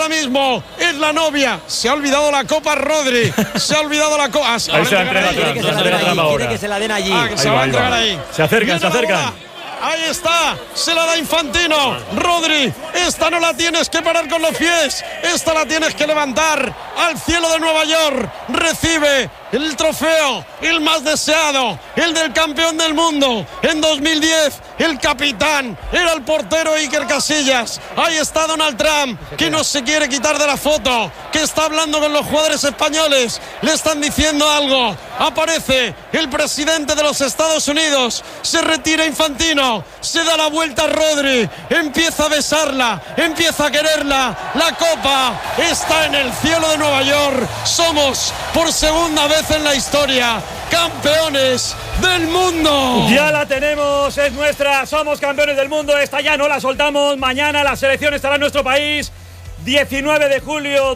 Ahora mismo es la novia. Se ha olvidado la copa Rodri. Se ha olvidado la copa. Ahí se la entrega quiere que se la den allí. Que se va a entregar ahí. Se acercan. Ahí está, se la da Infantino. Rodri, esta no la tienes que parar con los pies, esta la tienes que levantar al cielo de Nueva York. Recibe el trofeo, el más deseado, el del campeón del mundo. En 2010, el capitán era el portero Iker Casillas. Ahí está Donald Trump, que no se quiere quitar de la foto, que está hablando con los jugadores españoles. Le están diciendo algo. Aparece el presidente de los Estados Unidos. Se retira Infantino. Se da la vuelta a Rodri. Empieza a besarla. Empieza a quererla. La copa está en el cielo de Nueva York. Somos, por segunda vez en la historia, campeones del mundo. Ya la tenemos, es nuestra. Somos campeones del mundo. Esta ya no la soltamos. Mañana la selección estará en nuestro país. 19 de julio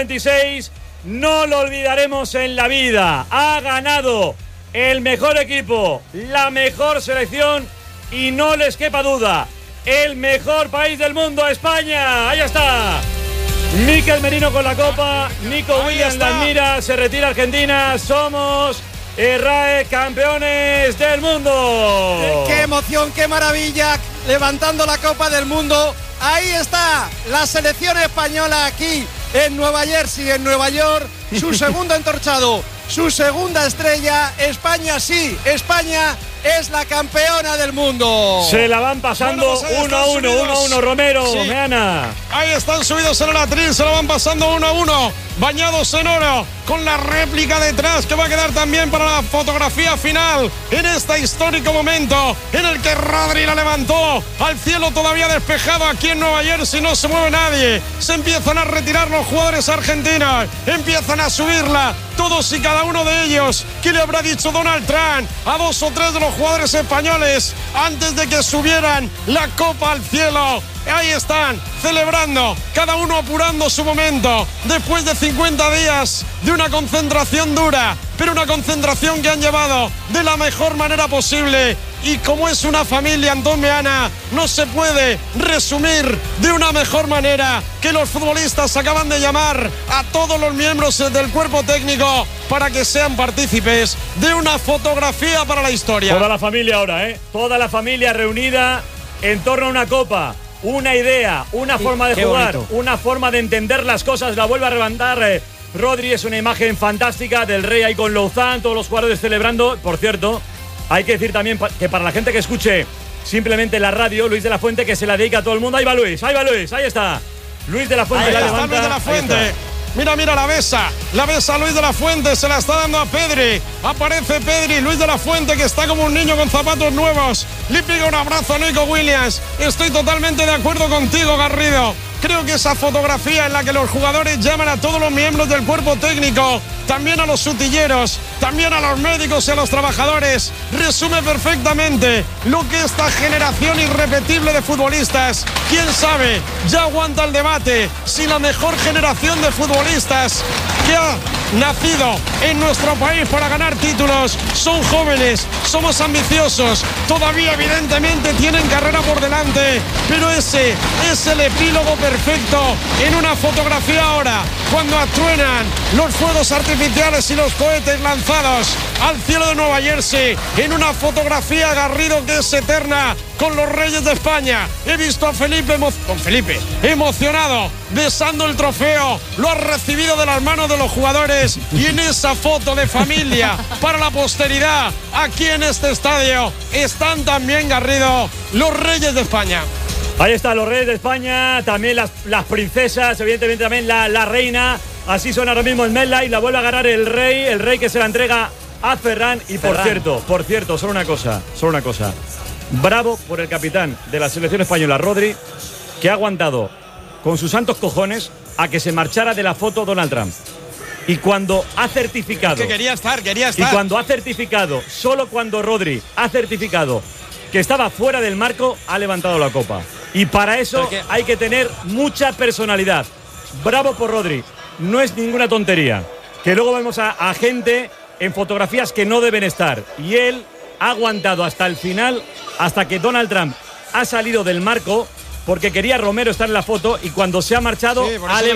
2026. No lo olvidaremos en la vida. Ha ganado el mejor equipo, la mejor selección y no les quepa duda, el mejor país del mundo, España. Ahí está. Mikel Merino con la copa, Nico Williams la admira, se retira Argentina. Somos RAE campeones del mundo. ¡Qué emoción, qué maravilla! Levantando la copa del mundo. Ahí está la selección española aquí en Nueva Jersey, en Nueva York. Su segundo entorchado, su segunda estrella. España sí, España es la campeona del mundo. Se la van pasando 1-1, Romero, sí. Meana. Ahí están subidos en el atril, se la van pasando 1-1. Bañados en oro, con la réplica detrás que va a quedar también para la fotografía final en este histórico momento en el que Rodri la levantó al cielo todavía despejado aquí en Nueva Jersey. No se mueve nadie, se empiezan a retirar los jugadores argentinos, empiezan a subirla todos y cada uno de ellos. ¿Qué le habrá dicho Donald Trump a 2 o 3 de los jugadores españoles antes de que subieran la copa al cielo? Ahí están, celebrando, cada uno apurando su momento, después de 50 días de una concentración dura, pero una concentración que han llevado de la mejor manera posible. Y como es una familia, Antón Meana, no se puede resumir de una mejor manera que los futbolistas acaban de llamar a todos los miembros del cuerpo técnico para que sean partícipes de una fotografía para la historia. Toda la familia ahora, Toda la familia reunida en torno a una copa. Una idea, una forma de jugar, bonito. Una forma de entender las cosas. La vuelve a levantar Rodri. Es una imagen fantástica del Rey ahí con Louzán, todos los jugadores celebrando. Por cierto, hay que decir también que para la gente que escuche simplemente la radio, Luis de la Fuente, que se la dedica a todo el mundo. Ahí va Luis, ahí está. Luis de la Fuente. Ahí está Luis de la Fuente. Mira, la besa Luis de la Fuente, se la está dando a Pedri. Aparece Pedri, Luis de la Fuente, que está como un niño con zapatos nuevos. Le pega un abrazo a Nico Williams. Estoy totalmente de acuerdo contigo, Garrido. Creo que esa fotografía en la que los jugadores llaman a todos los miembros del cuerpo técnico, también a los sutilleros, también a los médicos y a los trabajadores, resume perfectamente lo que esta generación irrepetible de futbolistas, quién sabe, ya aguanta el debate si la mejor generación de futbolistas que ha nacido en nuestro país para ganar títulos son jóvenes, somos ambiciosos, todavía evidentemente tienen carrera por delante, pero ese es el epílogo perfecto en una fotografía ahora, cuando atruenan los fuegos artificiales y los cohetes lanzados al cielo de Nueva Jersey, en una fotografía, Garrido, que es eterna, con los Reyes de España. He visto a Felipe emocionado, besando el trofeo, lo ha recibido de las manos de los jugadores, y en esa foto de familia para la posteridad, aquí en este estadio, están también, Garrido, los Reyes de España. Ahí están los Reyes de España, también las princesas, evidentemente también la reina. Así suena ahora mismo el MetLife, la vuelve a ganar el Rey que se la entrega a Ferran. Y por cierto, solo una cosa. Bravo por el capitán de la selección española, Rodri, que ha aguantado con sus santos cojones a que se marchara de la foto Donald Trump. Y cuando ha certificado... Que quería estar. Y cuando ha certificado, solo cuando Rodri ha certificado que estaba fuera del marco, ha levantado la copa. Y para eso hay que tener mucha personalidad. Bravo por Rodri. No es ninguna tontería. Que luego vemos a gente en fotografías que no deben estar. Y él ha aguantado hasta el final, hasta que Donald Trump ha salido del marco, porque quería Romero estar en la foto, y cuando se ha marchado, ha levantado